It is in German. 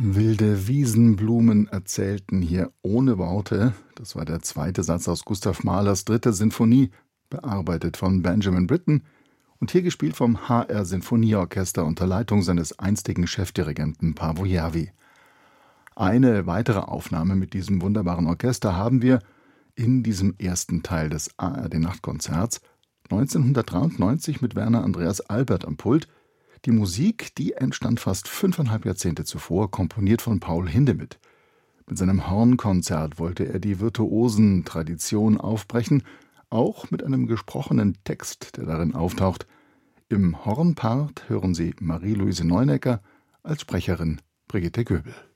Wilde Wiesenblumen erzählten hier ohne Worte. Das war der zweite Satz aus Gustav Mahlers 3. Sinfonie, bearbeitet von Benjamin Britten und hier gespielt vom HR Sinfonieorchester unter Leitung seines einstigen Chefdirigenten Paavo Järvi. Eine weitere Aufnahme mit diesem wunderbaren Orchester haben wir in diesem ersten Teil des ARD-Nachtkonzerts 1993 mit Werner Andreas Albert am Pult. Die Musik, die entstand fast 5,5 Jahrzehnte zuvor, komponiert von Paul Hindemith. Mit seinem Hornkonzert wollte er die Virtuosen-Tradition aufbrechen, auch mit einem gesprochenen Text, der darin auftaucht. Im Hornpart hören Sie Marie-Louise Neunecker, als Sprecherin Brigitte Göbel.